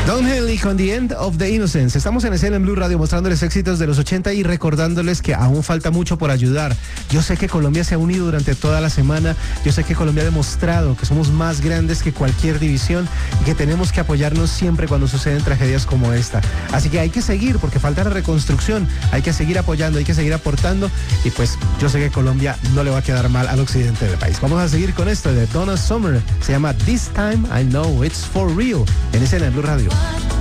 Don Henley con The End of the Innocence. Estamos en escena en Blue Radio mostrándoles éxitos de los 80 y recordándoles que aún falta mucho por ayudar. Yo sé que Colombia se ha unido durante toda la semana. Yo sé que Colombia ha demostrado que somos más grandes que cualquier división y que tenemos que apoyarnos siempre cuando suceden tragedias como esta. Así que hay que seguir porque falta la reconstrucción. Hay que seguir apoyando, hay que seguir aportando y pues yo sé que Colombia no le va a quedar mal al occidente del país. Vamos a seguir con esto de Donna Summer. Se llama This Time I Know It's For Real en escena en Blue Radio.